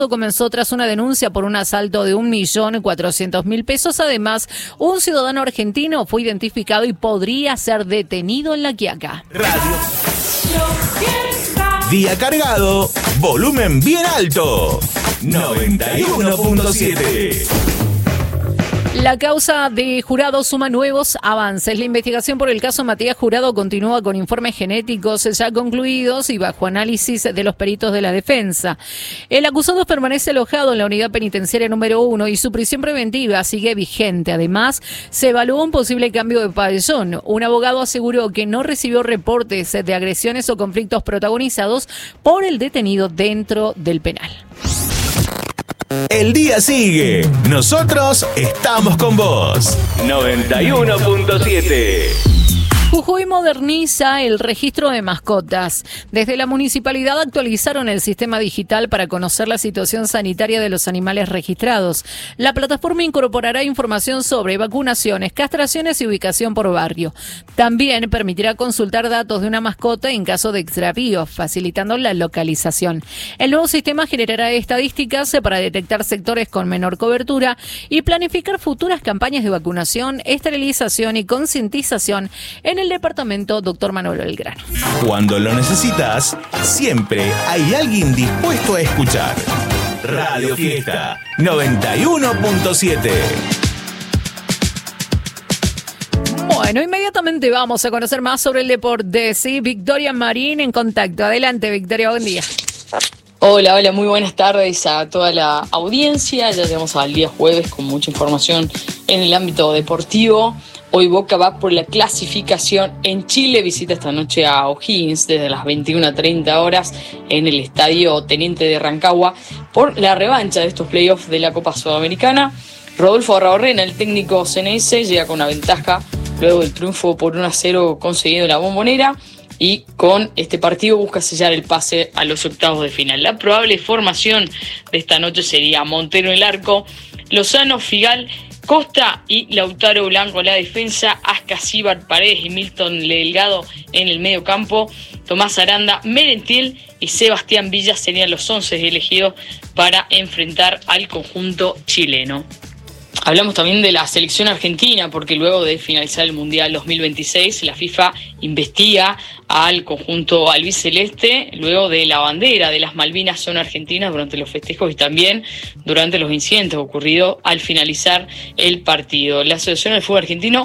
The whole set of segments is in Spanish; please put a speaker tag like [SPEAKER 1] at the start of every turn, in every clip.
[SPEAKER 1] comenzó tras una denuncia por un asalto de 1.400.000 pesos. Además, un ciudadano argentino fue identificado y podría ser detenido en La Quiaca.
[SPEAKER 2] Radio. Día cargado, volumen bien alto. 91.7.
[SPEAKER 1] La causa de Jurado suma nuevos avances. La investigación por el caso Matías Jurado continúa con informes genéticos ya concluidos y bajo análisis de los peritos de la defensa. El acusado permanece alojado en la unidad penitenciaria número 1 y su prisión preventiva sigue vigente. Además, se evaluó un posible cambio de pabellón. Un abogado aseguró que no recibió reportes de agresiones o conflictos protagonizados por el detenido dentro del penal.
[SPEAKER 2] El día sigue. Nosotros estamos con vos. 91.7.
[SPEAKER 1] Jujuy moderniza el registro de mascotas. Desde la municipalidad actualizaron el sistema digital para conocer la situación sanitaria de los animales registrados. La plataforma incorporará información sobre vacunaciones, castraciones y ubicación por barrio. También permitirá consultar datos de una mascota en caso de extravío, facilitando la localización. El nuevo sistema generará estadísticas para detectar sectores con menor cobertura y planificar futuras campañas de vacunación, esterilización y concientización en el departamento Dr. Manuel Belgrano.
[SPEAKER 2] Cuando lo necesitas, siempre hay alguien dispuesto a escuchar. Radio Fiesta 91.7.
[SPEAKER 1] Bueno, inmediatamente vamos a conocer más sobre el deporte. Sí, Victoria Marín en contacto. Adelante, Victoria, buen día.
[SPEAKER 3] Hola, muy buenas tardes a toda la audiencia. Ya llegamos al día jueves con mucha información en el ámbito deportivo. Hoy Boca va por la clasificación en Chile, visita esta noche a O'Higgins desde las 21:30 horas en el estadio Teniente de Rancagua por la revancha de estos playoffs de la Copa Sudamericana. Rodolfo Arraorrena, el técnico ceneice, llega con una ventaja luego del triunfo por 1-0 conseguido en la Bombonera y con este partido busca sellar el pase a los octavos de final. La probable formación de esta noche sería Montero en el arco, Lozano, Figal, Costa y Lautaro Blanco en la defensa, Ascasíbar, Paredes y Milton Delgado en el medio campo, Tomás Aranda, Merentiel y Sebastián Villa serían los 11 elegidos para enfrentar al conjunto chileno. Hablamos también de la selección argentina porque luego de finalizar el Mundial 2026 la FIFA investiga al conjunto albiceleste luego de la bandera de las Malvinas son argentinas durante los festejos y también durante los incidentes ocurridos al finalizar el partido. La Asociación del Fútbol Argentino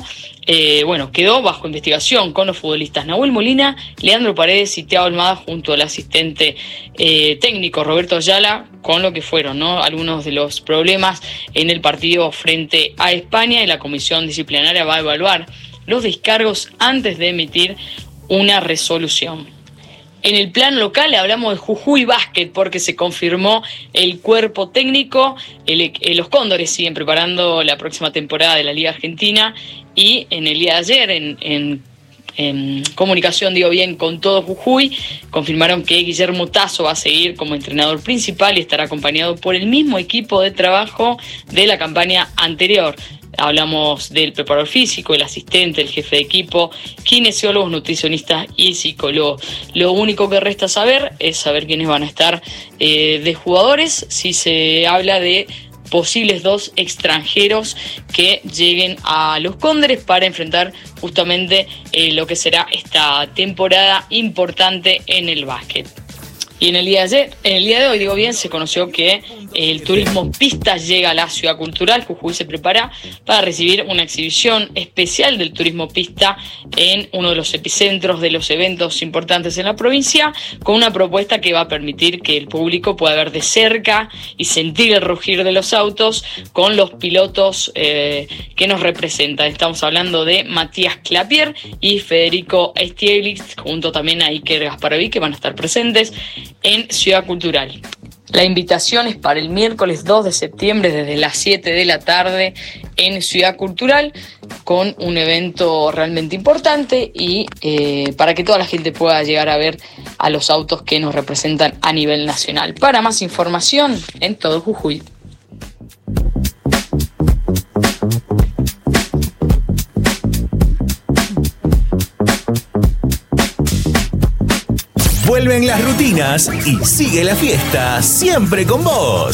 [SPEAKER 3] quedó bajo investigación con los futbolistas Nahuel Molina, Leandro Paredes y Thiago Almada junto al asistente técnico Roberto Ayala con lo que fueron, ¿no?, algunos de los problemas en el partido frente a España, y la comisión disciplinaria va a evaluar los descargos antes de emitir una resolución. En el plan local hablamos de Jujuy Básquet porque se confirmó el cuerpo técnico. Los Cóndores siguen preparando la próxima temporada de la Liga Argentina y en el día de ayer en comunicación, con todo Jujuy, confirmaron que Guillermo Tasso va a seguir como entrenador principal y estará acompañado por el mismo equipo de trabajo de la campaña anterior. Hablamos del preparador físico, el asistente, el jefe de equipo, kinesiólogos, nutricionistas y psicólogos. Lo único que resta saber es saber quiénes van a estar de jugadores, si se habla de posibles 2 extranjeros que lleguen a los Cóndores para enfrentar justamente lo que será esta temporada importante en el básquet. Y en el día de hoy, se conoció que el turismo pista llega a la ciudad cultural. Jujuy se prepara para recibir una exhibición especial del turismo pista en uno de los epicentros de los eventos importantes en la provincia, con una propuesta que va a permitir que el público pueda ver de cerca y sentir el rugir de los autos con los pilotos que nos representan. Estamos hablando de Matías Clapier y Federico Stieglitz, junto también a Iker Gasparovic, que van a estar presentes en Ciudad Cultural. La invitación es para el miércoles 2 de septiembre desde las 7 de la tarde en Ciudad Cultural, con un evento realmente importante y para que toda la gente pueda llegar a ver a los autos que nos representan a nivel nacional. Para más información, en todo Jujuy.
[SPEAKER 2] Vuelven las rutinas y sigue la fiesta siempre con vos.